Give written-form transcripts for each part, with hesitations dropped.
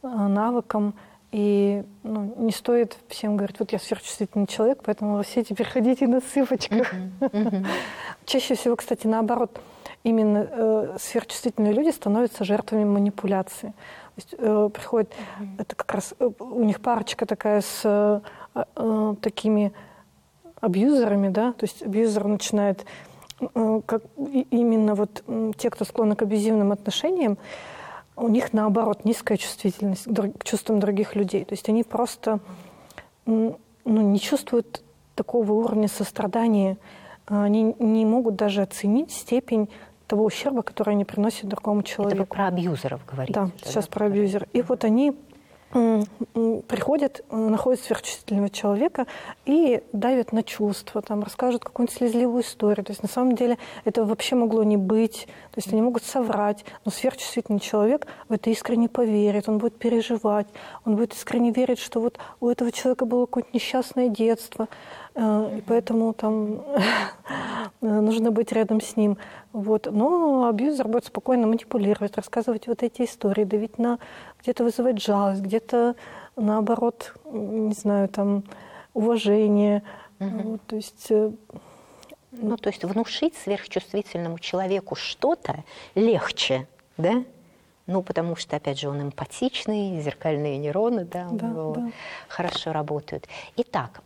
навыкам. И не стоит всем говорить, вот я сверхчувствительный человек, поэтому вы все теперь ходите на цыпочках. Чаще всего, кстати, наоборот, именно сверхчувствительные люди становятся жертвами манипуляции. То есть, приходит, это как раз у них парочка такая с такими абьюзерами, да, то есть абьюзер начинает, именно вот те, кто склонны к абьюзивным отношениям, у них, наоборот, низкая чувствительность к чувствам других людей. То есть они просто не чувствуют такого уровня сострадания, они не могут даже оценить степень того ущерба, который они приносят другому человеку. Это вы про абьюзеров говорите? Да, сейчас про абьюзера. И вот они приходят, находят сверхчувствительного человека и давят на чувства, там, расскажут какую-нибудь слезливую историю. То есть на самом деле этого вообще могло не быть. То есть они могут соврать, но сверхчувствительный человек в это искренне поверит, он будет переживать, он будет искренне верить, что вот у этого человека было какое-то несчастное детство, и поэтому там нужно быть рядом с ним. Вот. Но абьюзер будет спокойно манипулировать, рассказывать вот эти истории, давить на... где-то вызывать жалость, где-то, наоборот, не знаю, там, уважение. Вот, то есть... то есть внушить сверхчувствительному человеку что-то легче, да? Потому что, опять же, он эмпатичный, зеркальные нейроны, да, у него хорошо работают. Итак,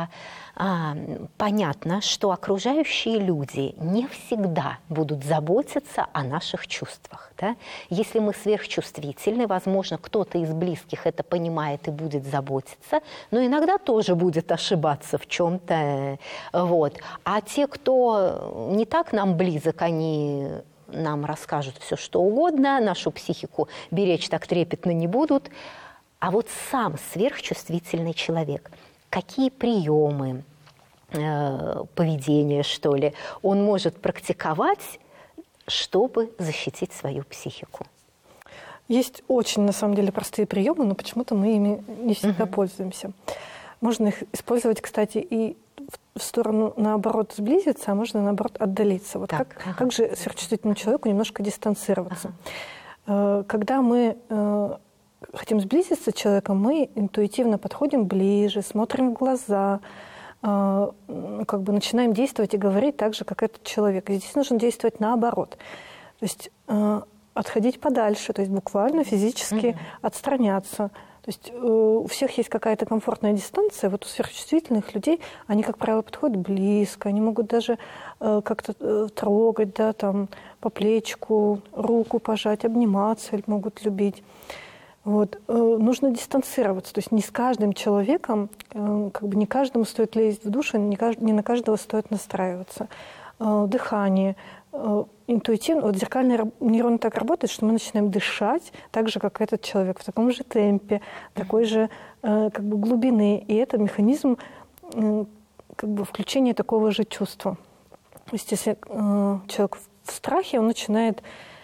понятно, что окружающие люди не всегда будут заботиться о наших чувствах. Да? Если мы сверхчувствительны, возможно, кто-то из близких это понимает и будет заботиться, но иногда тоже будет ошибаться в чем-то. Вот. А те, кто не так нам близок, они нам расскажут все, что угодно, нашу психику беречь так трепетно не будут. А вот сам сверхчувствительный человек – какие приемы поведения, что ли, он может практиковать, чтобы защитить свою психику? Есть очень, на самом деле, простые приемы, но почему-то мы ими не всегда пользуемся. Можно их использовать, кстати, и в сторону, наоборот, сблизиться, а можно, наоборот, отдалиться. Вот как же сверхчувствительному человеку немножко дистанцироваться? Когда мы... хотим сблизиться с человеком, мы интуитивно подходим ближе, смотрим в глаза, начинаем действовать и говорить так же, как этот человек. И здесь нужно действовать наоборот. То есть отходить подальше, то есть буквально физически отстраняться. То есть у всех есть какая-то комфортная дистанция. Вот у сверхчувствительных людей они, как правило, подходят близко, они могут даже как-то трогать, да, там, по плечику, руку пожать, обниматься, или могут любить. Вот. Нужно дистанцироваться, то есть не с каждым человеком, не каждому стоит лезть в душу, не на каждого стоит настраиваться. Дыхание, интуитивно, вот зеркальные нейроны так работают, что мы начинаем дышать так же, как этот человек, в таком же темпе, такой же глубины, и это механизм включения такого же чувства. То есть если человек в страхе, он начинает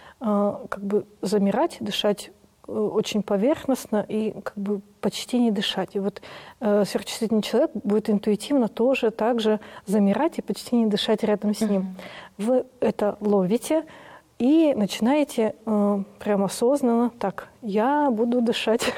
замирать, дышать очень поверхностно и почти не дышать. И вот сверхчувствительный человек будет интуитивно тоже так же замирать и почти не дышать рядом с ним. Вы это ловите и начинаете прямо осознанно, так, я буду дышать.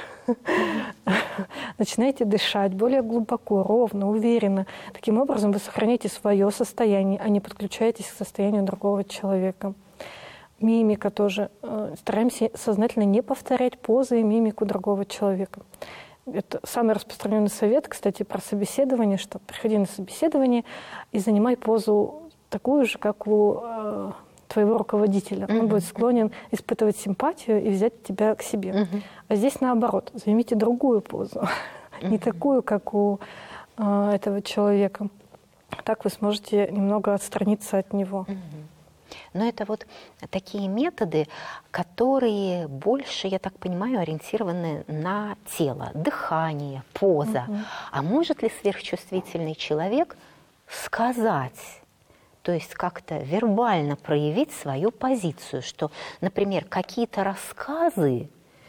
Начинаете дышать более глубоко, ровно, уверенно. Таким образом вы сохраняете свое состояние, а не подключаетесь к состоянию другого человека. Мимика тоже. Стараемся сознательно не повторять позы и мимику другого человека. Это самый распространенный совет, кстати, про собеседование, что приходи на собеседование и занимай позу такую же, как у твоего руководителя. Он будет склонен испытывать симпатию и взять тебя к себе. А здесь наоборот. Займите другую позу. Не такую, как у этого человека. Так вы сможете немного отстраниться от него. Но это вот такие методы, которые больше, я так понимаю, ориентированы на тело, дыхание, поза. А может ли сверхчувствительный человек сказать, то есть как-то вербально проявить свою позицию, что, например, какие-то рассказы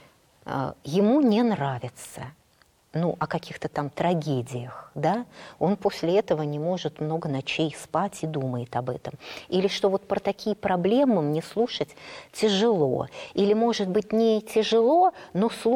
ему не нравятся, о каких-то там трагедиях, да, он после этого не может много ночей спать и думает об этом. Или что вот про такие проблемы мне слушать тяжело. Или, может быть, не тяжело, но слушать